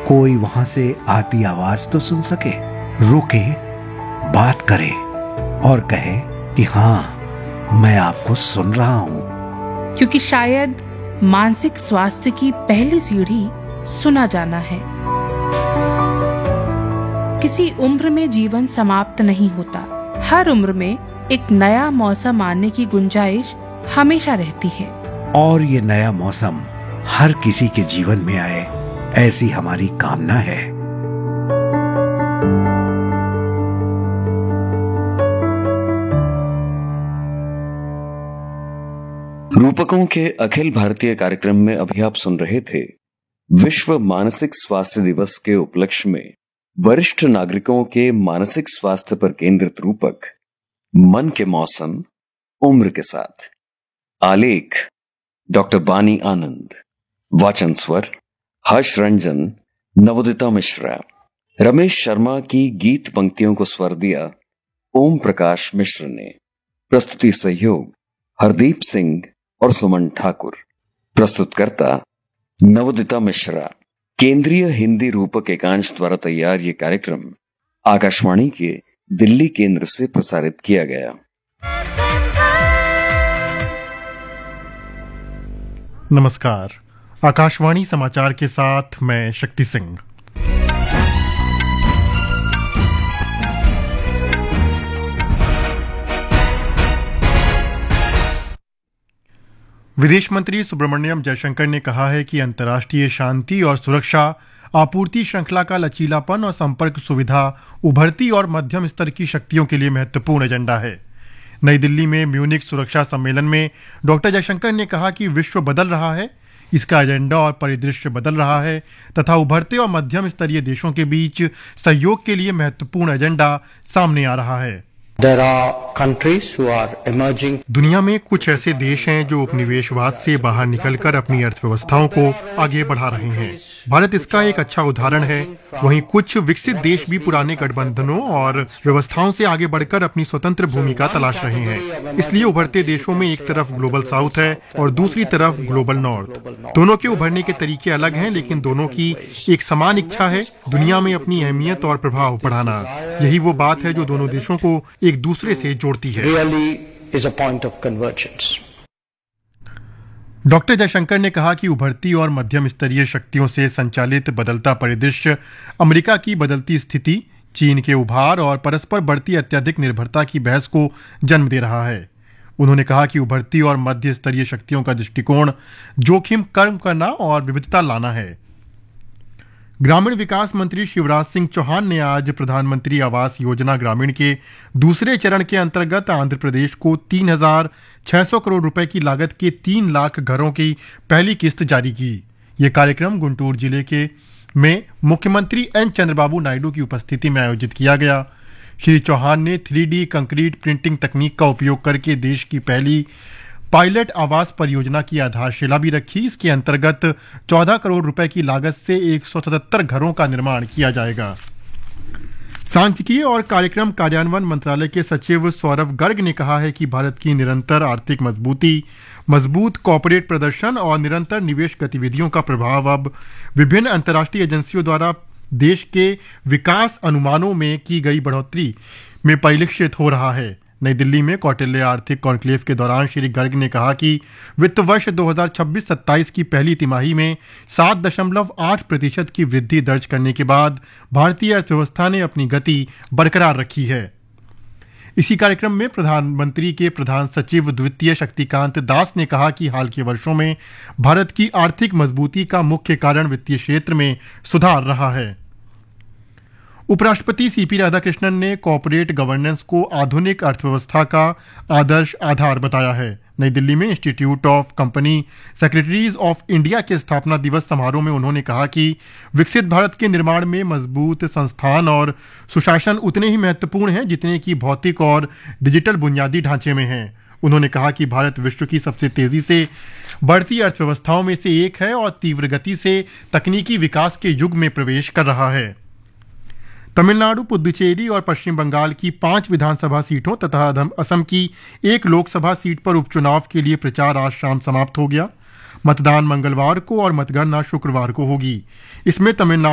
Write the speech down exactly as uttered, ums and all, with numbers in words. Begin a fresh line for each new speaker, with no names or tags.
कोई वहां से आती आवाज तो सुन सके, रुके, बात करे और कहे कि हाँ मैं आपको सुन रहा हूं।
क्योंकि शायद मानसिक स्वास्थ्य की पहली सीढ़ी सुना जाना है। किसी उम्र में जीवन समाप्त नहीं होता। हर उम्र में एक नया मौसम आने की गुंजाइश हमेशा रहती है।
और ये नया मौसम हर किसी के जीवन में आए, ऐसी हमारी कामना है।
रूपकों के अखिल भारतीय कार्यक्रम में अभी आप सुन रहे थे विश्व मानसिक स्वास्थ्य दिवस के उपलक्ष्य में वरिष्ठ नागरिकों के मानसिक स्वास्थ्य पर केंद्रित रूपक मन के मौसम उम्र के साथ। आलेख डॉक्टर बानी आनंद, वाचन स्वर हर्ष रंजन, नवोदिता मिश्रा। रमेश शर्मा की गीत पंक्तियों को स्वर दिया ओम प्रकाश मिश्र ने। प्रस्तुति सहयोग हरदीप सिंह और सुमन ठाकुर। प्रस्तुतकर्ता नवोदिता मिश्रा। केंद्रीय हिंदी रूपक एकांश द्वारा तैयार ये कार्यक्रम आकाशवाणी के दिल्ली केंद्र से प्रसारित किया गया।
नमस्कार, आकाशवाणी समाचार के साथ मैं शक्ति सिंह। विदेश मंत्री सुब्रमण्यम जयशंकर ने कहा है कि अंतर्राष्ट्रीय शांति और सुरक्षा, आपूर्ति श्रृंखला का लचीलापन और संपर्क सुविधा उभरती और मध्यम स्तर की शक्तियों के लिए महत्वपूर्ण एजेंडा है। नई दिल्ली में म्यूनिख सुरक्षा सम्मेलन में डॉक्टर जयशंकर ने कहा कि विश्व बदल रहा है, इसका एजेंडा और परिदृश्य बदल रहा है तथा उभरते और मध्यम स्तरीय देशों के बीच सहयोग के लिए महत्वपूर्ण एजेंडा सामने आ रहा है।
There are countries who are emerging.
दुनिया में कुछ ऐसे देश हैं जो उपनिवेशवाद से बाहर निकलकर अपनी अर्थव्यवस्थाओं को आगे बढ़ा रहे हैं। भारत इसका एक अच्छा उदाहरण है। वहीं कुछ विकसित देश भी पुराने गठबंधनों और व्यवस्थाओं से आगे बढ़कर अपनी स्वतंत्र भूमिका तलाश रहे हैं। इसलिए उभरते देशों में एक तरफ ग्लोबल साउथ है और दूसरी तरफ ग्लोबल नॉर्थ। दोनों के उभरने के तरीके अलग हैं, लेकिन दोनों की एक समान इच्छा है दुनिया में अपनी अहमियत और प्रभाव बढ़ाना। यही वो बात है जो दोनों देशों को एक दूसरे से जोड़ती है।
Really is a point of convergence.
Doctor Jaishankar ने कहा कि उभरती और मध्यम स्तरीय शक्तियों से संचालित बदलता परिदृश्य, अमेरिका की बदलती स्थिति, चीन के उभार और परस्पर बढ़ती अत्यधिक निर्भरता की बहस को जन्म दे रहा है। उन्होंने कहा कि उभरती और मध्य स्तरीय शक्तियों का दृष्टिकोण जोखिम कम करना और विविधता लाना है। ग्रामीण विकास मंत्री शिवराज सिंह चौहान ने आज प्रधानमंत्री आवास योजना ग्रामीण के दूसरे चरण के अंतर्गत आंध्र प्रदेश को तीन हजार छह सौ करोड़ रुपए की लागत के तीन लाख घरों की पहली किस्त जारी की। यह कार्यक्रम गुंटूर जिले के में मुख्यमंत्री एन चंद्रबाबू नायडू की उपस्थिति में आयोजित किया गया। श्री चौहान ने थ्री डी कंक्रीट प्रिंटिंग तकनीक का उपयोग करके देश की पहली पायलट आवास परियोजना की आधारशिला भी रखी। इसके अंतर्गत चौदह करोड़ रुपए की लागत से एक सौ सतहत्तर घरों का निर्माण किया जाएगा। सांख्यिकी और कार्यक्रम कार्यान्वयन मंत्रालय के सचिव सौरभ गर्ग ने कहा है कि भारत की निरंतर आर्थिक मजबूती, मजबूत कॉर्पोरेट प्रदर्शन और निरंतर निवेश गतिविधियों का प्रभाव अब विभिन्न अंतर्राष्ट्रीय एजेंसियों द्वारा देश के विकास अनुमानों में की गई बढ़ोतरी में परिलक्षित हो रहा है। नई दिल्ली में कौटिल्य आर्थिक कॉन्क्लेव के दौरान श्री गर्ग ने कहा कि वित्त वर्ष दो हज़ार छब्बीस सत्ताईस की पहली तिमाही में सात दशमलव आठ प्रतिशत की वृद्धि दर्ज करने के बाद भारतीय अर्थव्यवस्था ने अपनी गति बरकरार रखी है। इसी कार्यक्रम में प्रधानमंत्री के प्रधान सचिव द्वितीय शक्तिकांत दास ने कहा कि हाल के वर्षों में भारत की आर्थिक मजबूती का मुख्य कारण वित्तीय क्षेत्र में सुधार रहा है। उपराष्ट्रपति सीपी राधाकृष्णन ने कॉर्पोरेट गवर्नेंस को आधुनिक अर्थव्यवस्था का आदर्श आधार बताया है। नई दिल्ली में institute of company secretaries of India के स्थापना दिवस समारोह में उन्होंने कहा कि विकसित भारत के निर्माण में मजबूत संस्थान और सुशासन उतने ही महत्वपूर्ण हैं जितने कि भौतिक और डिजिटल बुनियादी ढांचे में हैं। उन्होंने कहा कि भारत विश्व की सबसे तेजी से बढ़ती अर्थव्यवस्थाओं में से एक है और तीव्र गति से तकनीकी विकास के युग में प्रवेश कर रहा है। तमिलनाडु, पुदुचेरी और पश्चिम बंगाल की पांच विधानसभा सीटों तथा असम की एक लोकसभा सीट पर उपचुनाव के लिए प्रचार आज शाम समाप्त हो गया। मतदान मंगलवार को और मतगणना शुक्रवार को होगी। इसमें तमिलनाडु